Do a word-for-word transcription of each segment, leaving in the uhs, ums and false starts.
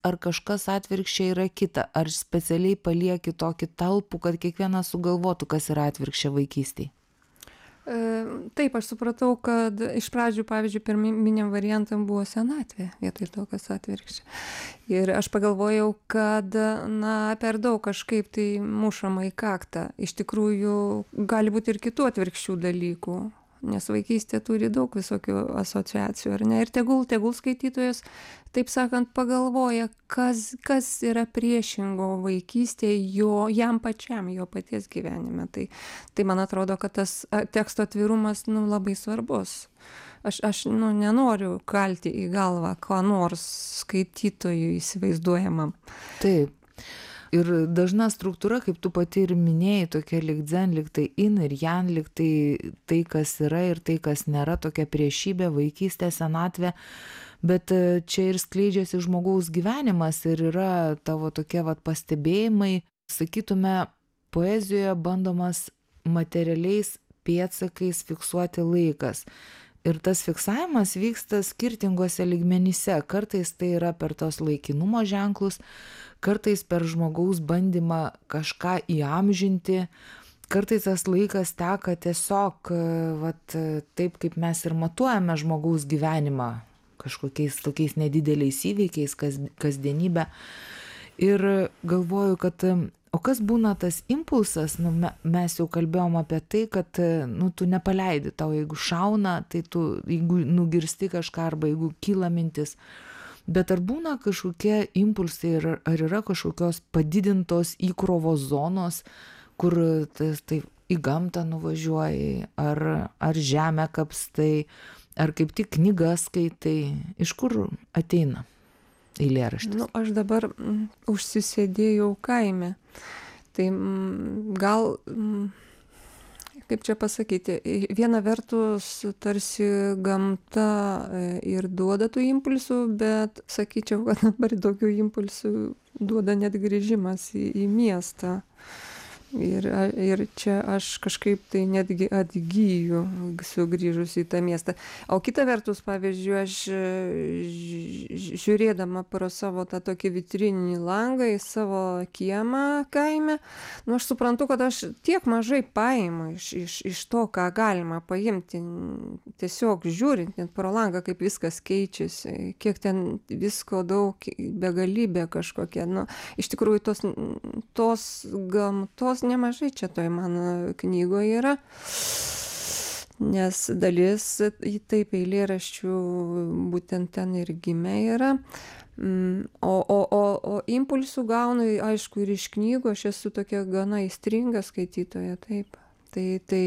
ar kažkas atvirkščiai yra kita, ar specialiai palieki tokį talpų, kad kiekvienas sugalvotų, kas yra atvirkščia vaikystėj? E, Taip, aš supratau, kad iš pradžių, pavyzdžiui, pirminiam variantam buvo senatvė, vietoj to, kas atvirkščia. Ir aš pagalvojau, kad, na, per daug kažkaip tai mušama į kaktą. Iš tikrųjų, gali būti ir kitų atvirkščių dalykų, nes vaikystė turi daug visokių asociacijų, ar ne? Ir tegul, tegul skaitytojas, taip sakant, pagalvoja, kas, kas yra priešingo vaikystėje jo, jam pačiam, jo paties gyvenime. Tai, tai man atrodo, kad tas a, teksto atvirumas, nu, labai svarbus. Aš, aš nu, nenoriu kalti į galvą ką nors skaitytojui įsivaizduojamam. Taip. Ir dažna struktūra, kaip tu pati ir minėjai, tokia lyg dzen, lyg tai in ir jan, lyg tai tai, kas yra ir tai, kas nėra, tokia priešybė, vaikystė, senatvė. Bet čia ir skleidžiasi žmogaus gyvenimas ir yra tavo tokie vat pastebėjimai, sakytume, poezijoje bandomas materialiais pėdsakais fiksuoti laikas. Ir tas fiksavimas vyksta skirtingose lygmenyse. Kartais tai yra per tos laikinumo ženklus, kartais per žmogaus bandymą kažką įamžinti, kartais tas laikas teka tiesiog vat, taip, kaip mes ir matuojame žmogaus gyvenimą, kažkokiais tokiais nedideliais įvykiais, kas, kasdienybę. Ir galvoju, kad o kas būna tas impulsas, nu, mes jau kalbėjom apie tai, kad nu, tu nepaleidi, tau jeigu šauna, tai tu, jeigu nugirsti kažką arba jeigu kyla mintis. Bet ar būna kažkokie impulsai, ar, ar yra kažkokios padidintos įkrovos zonos, kur tas, tai į gamtą nuvažiuoji, ar, ar žemę kapstai, ar kaip tik knygas skaitai, iš kur ateina eilėraštis? Nu, aš dabar mm, užsisėdėjau kaime. Tai mm, gal, mm, kaip čia pasakyti, viena vertus tarsi gamta ir duoda tų impulsų, bet sakyčiau, kad dabar daugiau impulsų duoda net grįžimas į, į miestą. Ir, ir čia aš kažkaip tai netgi atgyju sugrįžus į tą miestą. O kita vertus, pavyzdžiui, aš žiūrėdama pro savo tą tokį vitrininį langą į savo kiemą kaime, nu aš suprantu, kad aš tiek mažai paimu iš, iš, iš to, ką galima paimti. Tiesiog žiūrint net pro langą, kaip viskas keičiasi, kiek ten visko daug, begalybė kažkokia. Nu, iš tikrųjų, tos, tos gamtos nemažai čia toj mano knygoje yra, nes dalis taip eilėraščių būtent ten ir gimė yra. O, o, o, o impulsų gaunu, aišku, ir iš knygų, aš esu tokia gana aistringa skaitytoja, taip. Tai, tai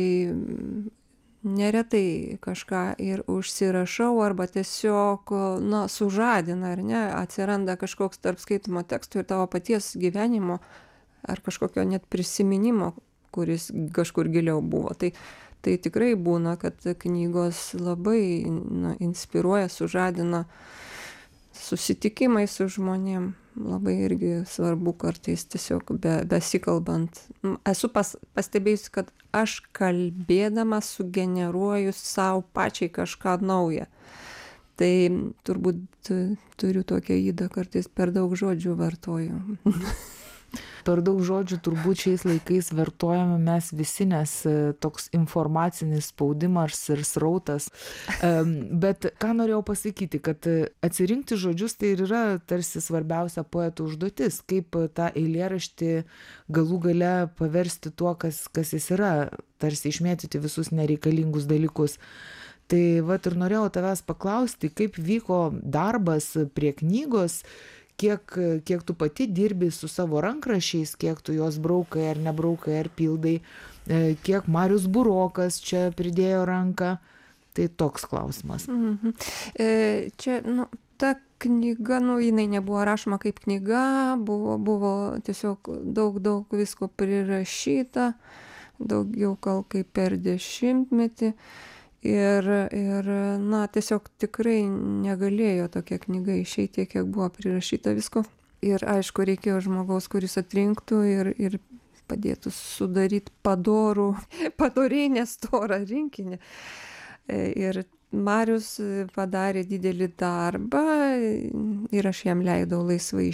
neretai kažką ir užsirašau arba tiesiog, na, sužadina, ar ne, atsiranda kažkoks tarp skaitomo teksto ir tavo paties gyvenimo ar kažkokio net prisiminimo, kuris kažkur giliau buvo. Tai, tai tikrai būna, kad knygos labai na, inspiruoja, sužadina susitikimai su žmonėm. Labai irgi svarbu kartais tiesiog be, besikalbant. Esu pas, pastebėjusi, kad aš kalbėdama sugeneruoju savo pačiai kažką naują. Tai turbūt turiu tokią ydą, kartais per daug žodžių vartoju. Per daug žodžių turbūt šiais laikais vartojame mes visi, nes toks informacinis spaudimas ir srautas. Bet ką norėjau pasakyti, kad atsirinkti žodžius tai ir yra tarsi svarbiausia poetų užduotis, kaip tą eilėraštį galų gale paversti tuo, kas, kas jis yra, tarsi išmėtyti visus nereikalingus dalykus. Tai vat ir norėjau tavęs paklausti, kaip vyko darbas prie knygos, Kiek, kiek tu pati dirbi su savo rankraščiais, kiek tu juos braukai ar nebraukai ar pildai, kiek Marius Burokas čia pridėjo ranką. Tai toks klausimas. Mhm. E, čia, nu, ta knyga, nu, jinai nebuvo rašoma kaip knyga, buvo, buvo tiesiog daug, daug visko prirašyta, daugiau gal kaip per dešimtmetį. Ir, ir, na, tiesiog tikrai negalėjo tokia knyga išeiti, kiek buvo prirašyta visko. Ir aišku, reikėjo žmogaus, kuris atrinktų ir, ir padėtų sudaryti padorų, padoriai nestorą rinkinį. Ir Marius padarė didelį darbą ir aš jam leidau laisvai